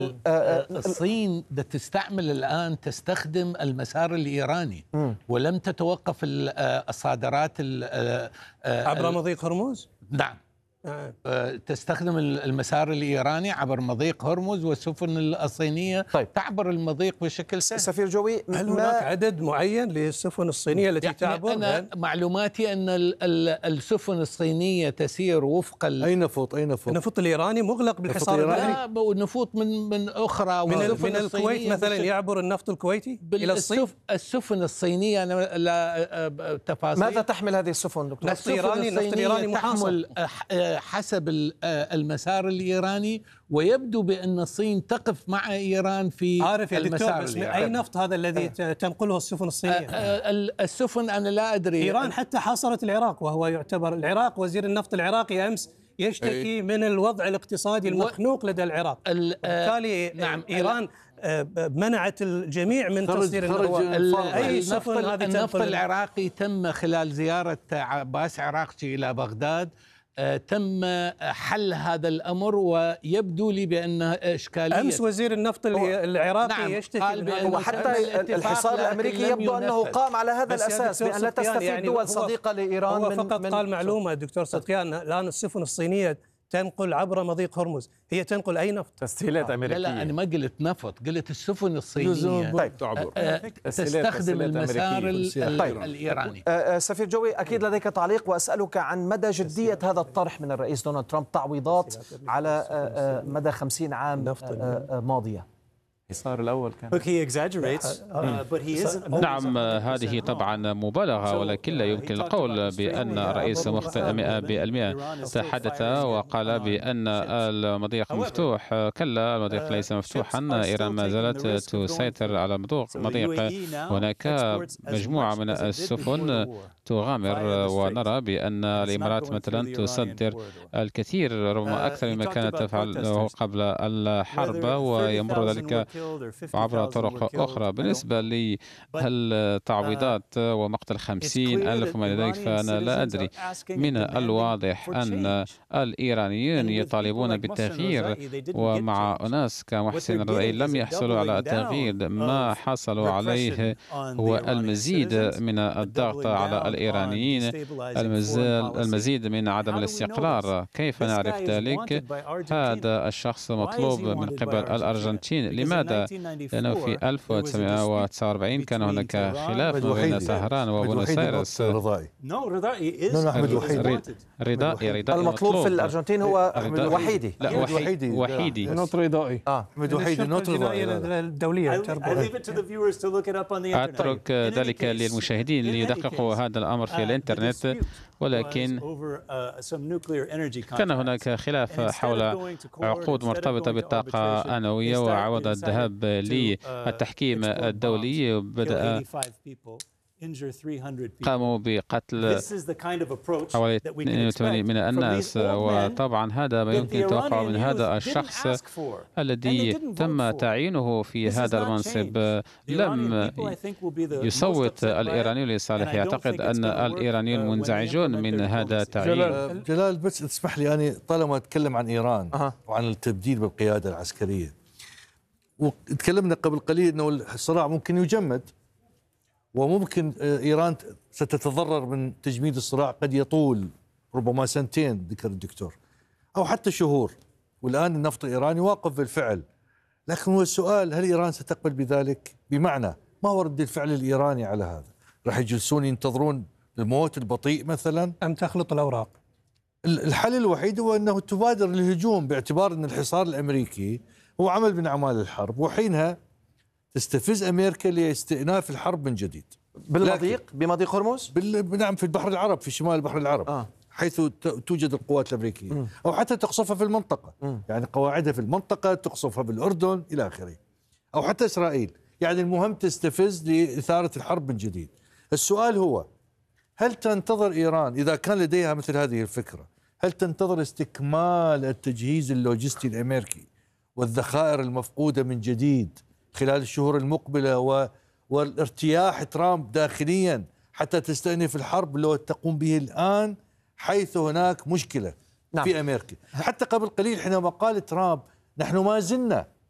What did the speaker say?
الصين تستعمل الآن تستخدم المسار الإيراني ولم تتوقف الصادرات عبر مضيق هرمز؟ نعم. تستخدم المسار الإيراني عبر مضيق هرمز، والسفن الصينية تعبر المضيق بشكل سهل. سفير جوي، هل هناك عدد معين للسفن الصينية التي تعبر؟ أنا معلوماتي أن السفن الصينية تسير وفق أي نفط النفط الإيراني مغلق بالحصار الإيراني؟ لا، ونفوط من أخرى، من الكويت مثلا يعبر النفط الكويتي إلى الصين؟ السفن الصينية أنا لا تفاصيل. ماذا تحمل هذه السفن دكتور؟ النفط الإيراني تحمل حسب المسار الإيراني، ويبدو بأن الصين تقف مع إيران في عارف يا المسار دكتور، أي نفط هذا الذي تنقله السفن الصينية؟ السفن أنا لا أدري. إيران حتى حاصرت العراق، وهو يعتبر العراق، وزير النفط العراقي أمس يشتكي من الوضع الاقتصادي المخنوق لدى العراق. بالتالي نعم، إيران منعت الجميع من تصدير النفط العراقي. تم خلال زيارة عباس عراقجي إلى بغداد تم حل هذا الأمر، ويبدو لي بأنه إشكالية. أمس وزير النفط العراقي يشتكي وحتى الحصار الأمريكي يبدو أنه قام على هذا الأساس، بأن لا تستفيد يعني دول صديقة لإيران. هو فقط قال معلومة دكتور صدقيان، الآن السفن الصينية تنقل عبر مضيق هرمز، هي تنقل أي نفط؟ تسهيلات أمريكية. لا أنا ما قلت نفط، قلت السفن الصينية تستخدم المسار الإيراني. سفير جوي، أكيد لديك تعليق، وأسألك عن مدى جدية هذا الطرح من الرئيس دونالد ترامب، تعويضات على مدى 50 عام ماضية. الحصار الأول كان نعم، هذه طبعا مبالغة، ولكن لا يمكن القول بأن الرئيس مخطئ 100%. تحدث وقال بأن المضيق مفتوح. كلا، المضيق ليس مفتوحا، إيران ما زالت تسيطر على المضيق. هناك مجموعة من السفن تغامر، ونرى بأن الإمارات مثلا تصدر الكثير، ربما أكثر مما كانت تفعله قبل الحرب، ويمر ذلك عبر طرق أخرى. بالنسبة للتعويضات ومقتل 50,000 وما إلى ذلك، فأنا لا أدري. من الواضح أن الإيرانيين يطالبون بالتغيير، ومع أناس كمحسن الرأي لم يحصلوا على التغيير. ما حصلوا عليه هو المزيد من الضغط على الإيرانيين، المزيد من عدم الاستقرار. كيف نعرف ذلك؟ هذا الشخص مطلوب من قبل الأرجنتين. لماذا؟ لأنه في 1949 كان هناك خلاف بين طهران وبونس آيرس. رضائي المطلوب في الأرجنتين هو وحيدي. لا، وحيدي نوت رضائي. أحمد وحيدي نوت رضائي الدولية. أترك ذلك للمشاهدين ليدققوا هذا الأمر في الإنترنت. ولكن كان هناك خلاف حول عقود مرتبطة بالطاقة النووية، وعوض الذهاب للتحكيم الدولي بدأ قاموا بقتل حوالي 82 من الناس. وطبعا هذا ما يمكن توقعه من هذا الشخص الذي تم تعيينه في هذا المنصب. لم يصوت الإيرانيون لصالح. يعتقد أن الإيرانيون منزعجون من هذا التعيين. جلال، بس تسمح لي، أنا طالما أتكلم عن إيران وعن التبديل بالقيادة العسكرية، وتكلمنا قبل قليل أنه الصراع ممكن يجمد، وممكن إيران ستتضرر من تجميد الصراع، قد يطول ربما سنتين ذكر الدكتور، أو حتى شهور. والآن النفط الإيراني واقف بالفعل، لكن هو السؤال، هل إيران ستقبل بذلك؟ بمعنى ما هو رد الفعل الإيراني على هذا؟ راح يجلسون ينتظرون الموت البطيء مثلا، أم تخلط الأوراق؟ الحل الوحيد هو أنه تبادر الهجوم، باعتبار أن الحصار الأمريكي هو عمل من أعمال الحرب، وحينها تستفز أمريكا لاستئناف الحرب من جديد. بمضيق هرمز؟ نعم، في البحر العرب، في شمال البحر العرب، حيث توجد القوات الأمريكية. أو حتى تقصفها في المنطقة، يعني قواعدها في المنطقة، تقصفها بالأردن إلى آخره، أو حتى إسرائيل. يعني المهم تستفز لإثارة الحرب من جديد. السؤال هو، هل تنتظر إيران إذا كان لديها مثل هذه الفكرة، هل تنتظر استكمال التجهيز اللوجستي الأمريكي والذخائر المفقودة من جديد خلال الشهور المقبلة، والارتياح ترامب داخليا حتى تستأنف الحرب لو تقوم به الآن، حيث هناك مشكلة في أمريكا؟ حتى قبل قليل حينما قال ترامب نحن ما زلنا